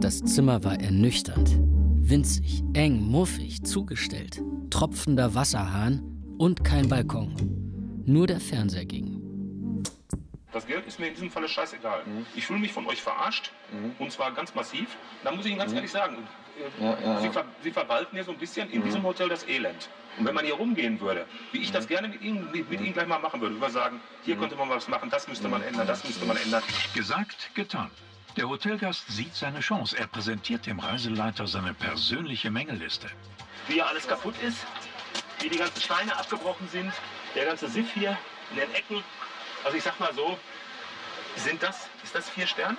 Das Zimmer war ernüchternd. Winzig, eng, muffig, zugestellt. Tropfender Wasserhahn und kein Balkon. Nur der Fernseher ging. Das Geld ist mir in diesem Falle scheißegal. Ich fühle mich von euch verarscht, und zwar ganz massiv. Da muss ich Ihnen ganz ehrlich sagen, Sie verwalten hier so ein bisschen in diesem Hotel das Elend. Und wenn man hier rumgehen würde, wie ich das gerne mit Ihnen gleich mal machen würde, würde sagen, hier könnte man was machen, das müsste man ändern, das müsste man ändern. Gesagt, getan. Der Hotelgast sieht seine Chance. Er präsentiert dem Reiseleiter seine persönliche Mängeliste. Wie hier alles kaputt ist, wie die ganzen Steine abgebrochen sind, der ganze Siff hier in den Ecken. Also ich sag mal so, ist das 4 Sterne?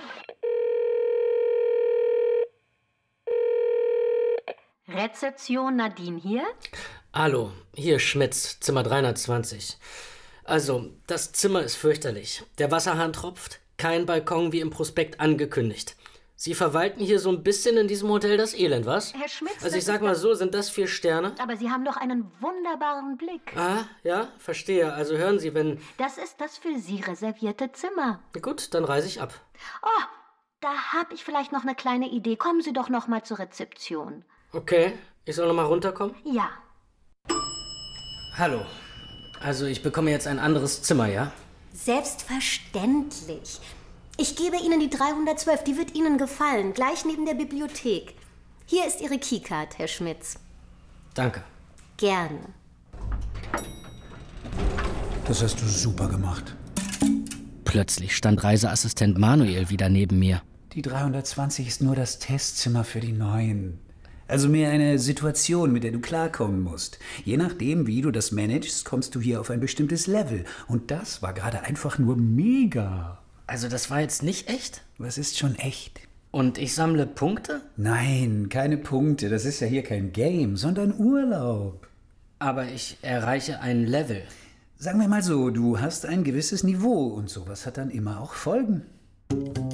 Rezeption, Nadine hier? Hallo, hier Schmitz, Zimmer 320. Also, das Zimmer ist fürchterlich. Der Wasserhahn tropft, kein Balkon wie im Prospekt angekündigt. Sie verwalten hier so ein bisschen in diesem Hotel das Elend, was? Herr Schmitz... Also ich sag mal so, sind das 4 Sterne? Aber Sie haben doch einen wunderbaren Blick. Ah, ja, verstehe. Also hören Sie, wenn... Das ist das für Sie reservierte Zimmer. Na gut, dann reise ich ab. Oh, da habe ich vielleicht noch eine kleine Idee. Kommen Sie doch noch mal zur Rezeption. Okay, ich soll noch mal runterkommen? Ja. Hallo. Also ich bekomme jetzt ein anderes Zimmer, ja? Selbstverständlich. Ich gebe Ihnen die 312, die wird Ihnen gefallen, gleich neben der Bibliothek. Hier ist Ihre Keycard, Herr Schmitz. Danke. Gerne. Das hast du super gemacht. Plötzlich stand Reiseassistent Manuel wieder neben mir. Die 320 ist nur das Testzimmer für die Neuen. Also mehr eine Situation, mit der du klarkommen musst. Je nachdem, wie du das managst, kommst du hier auf ein bestimmtes Level. Und das war gerade einfach nur mega. Also das war jetzt nicht echt? Was ist schon echt? Und ich sammle Punkte? Nein, keine Punkte. Das ist ja hier kein Game, sondern Urlaub. Aber ich erreiche ein Level. Sagen wir mal so, du hast ein gewisses Niveau und sowas hat dann immer auch Folgen.